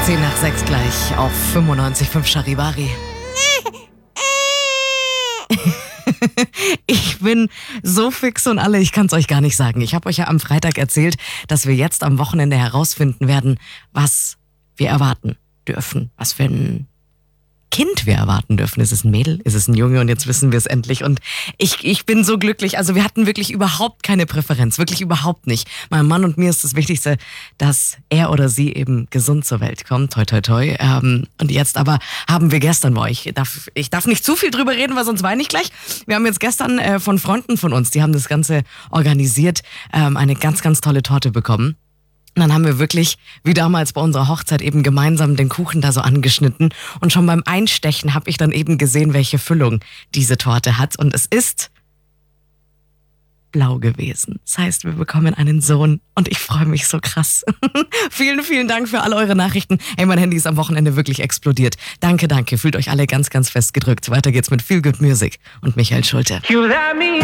10:10 gleich auf 95.5 Charivari. Ich bin so fix und alle, ich kann es euch gar nicht sagen. Ich habe euch ja am Freitag erzählt, dass wir jetzt am Wochenende herausfinden werden, was wir erwarten dürfen. Was für ein Kind wir erwarten dürfen. Ist es ein Mädel? Ist es ein Junge? Und jetzt wissen wir es endlich. Und ich bin so glücklich. Also wir hatten wirklich überhaupt keine Präferenz. Wirklich überhaupt nicht. Meinem Mann und mir ist das Wichtigste, dass er oder sie eben gesund zur Welt kommt. Toi, toi, toi. Und jetzt aber haben wir gestern bei euch. Ich darf nicht zu viel drüber reden, weil sonst weine ich gleich. Wir haben jetzt gestern von Freunden von uns, die haben das Ganze organisiert, eine ganz, ganz tolle Torte bekommen. Und dann haben wir wirklich, wie damals bei unserer Hochzeit, eben gemeinsam den Kuchen da so angeschnitten. Und schon beim Einstechen habe ich dann eben gesehen, welche Füllung diese Torte hat. Und es ist blau gewesen. Das heißt, wir bekommen einen Sohn und ich freue mich so krass. Vielen, vielen Dank für all eure Nachrichten. Hey, mein Handy ist am Wochenende wirklich explodiert. Danke, danke. Fühlt euch alle ganz, ganz fest gedrückt. Weiter geht's mit Feel Good Music und Michael Schulte.